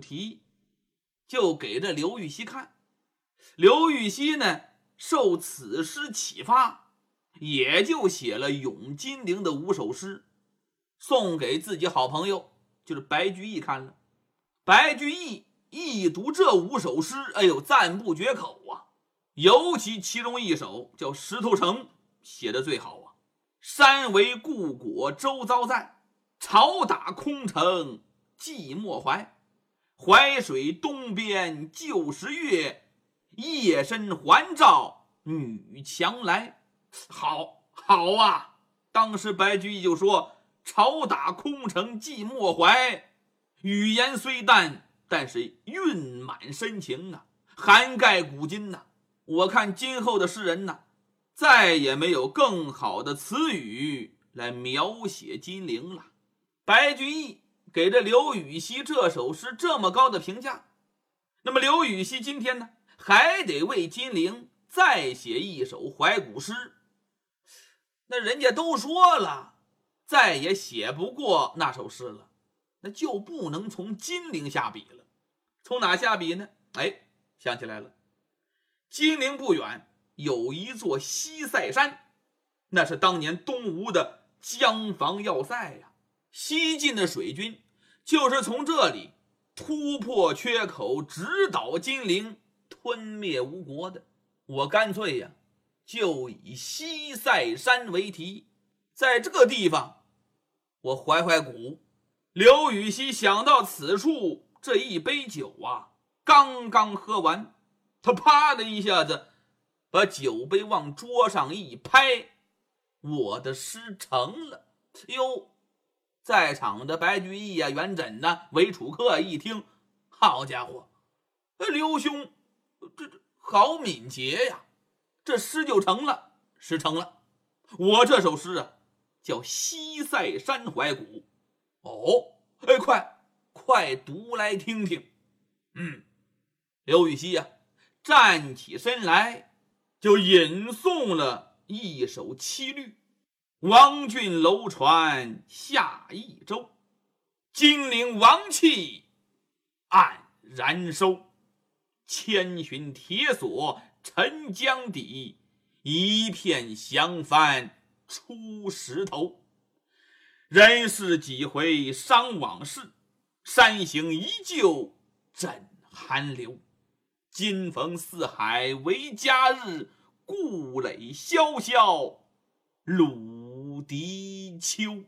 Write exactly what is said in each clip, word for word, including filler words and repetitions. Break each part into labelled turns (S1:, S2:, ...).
S1: 题，就给这刘禹锡看。刘禹锡呢，受此诗启发，也就写了咏金陵的五首诗，送给自己好朋友，就是白居易看了。白居易一读这五首诗，哎呦，赞不绝口啊！尤其其中一首叫《石头城》，写得最好啊。山为故国周遭在，朝打空城寂寞怀。淮水东边旧时月，夜深还照女墙来。好好啊！当时白居易就说：朝打空城寂寞怀，语言虽淡，但是蕴满深情啊，涵盖古今啊。我看今后的诗人呢，再也没有更好的词语来描写金陵了。白居易给这刘禹锡这首诗这么高的评价，那么刘禹锡今天呢，还得为金陵再写一首怀古诗。那人家都说了，再也写不过那首诗了，那就不能从金陵下笔了。从哪下笔呢？哎，想起来了，金陵不远有一座西塞山，那是当年东吴的江防要塞呀、啊。西晋的水军就是从这里突破缺口，直捣金陵，吞灭吴国的。我干脆呀、啊，就以西塞山为题，在这个地方我怀怀古。刘禹锡想到此处，这一杯酒啊刚刚喝完，他啪的一下子把酒杯往桌上一拍，我的诗成了。哟，在场的白居易啊、元稹呐、韦楚客一听，好家伙，刘兄这这好敏捷呀，这诗就成了。诗成了，我这首诗啊叫西塞山怀古。哦，哎，快快读来听听。嗯，刘禹锡啊站起身来，就吟诵了一首七律：王浚楼船下益州，金陵王气黯然收。千寻铁锁沉江底，一片降帆出石头。人世几回伤往事，山形依旧枕寒流。今逢四海为家日，故垒萧萧鲁荻秋。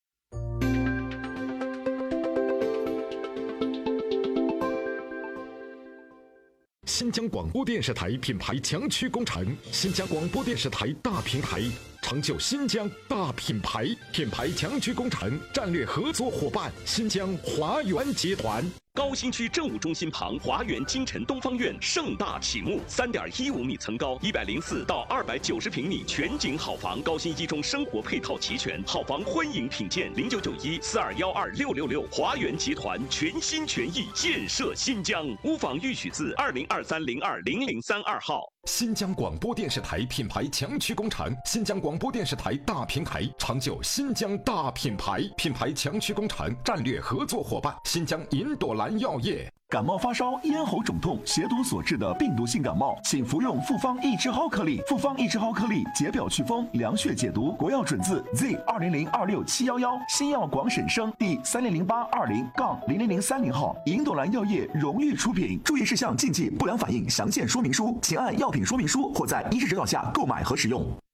S2: 新疆广播电视台品牌强驱工程，新疆广播电视台大平台，成就新疆大品牌。品牌强驱工程战略合作伙伴：新疆华源集团。
S3: 高新区政务中心旁华源金晨东方院盛大启幕，三点一五米层高，一百零四到二百九十平米全景好房，高新一中生活配套齐全，好房欢迎品鉴。零九九一四二幺二六六六，华源集团全心全意建设新疆。屋房预取自二零二三零二零零三二号。
S2: 新疆广播电视台品牌强驱工程，新疆广播电视台大平台，成就新疆大品牌。品牌强驱工程战略合作伙伴：新疆银朵兰药业。
S4: 感冒发烧、咽喉肿痛、血毒所致的病毒性感冒，请服用复方益智蒿颗粒。复方益智蒿颗粒解表祛风、凉血解毒，国药准字 Z 二零零二六七幺幺，新药广审生第三零零八二零杠零零零三零号，银朵兰药业荣誉出品。注意事项、禁忌、不良反应详见说明书，请按药品说明书或在医师指导下购买和使用。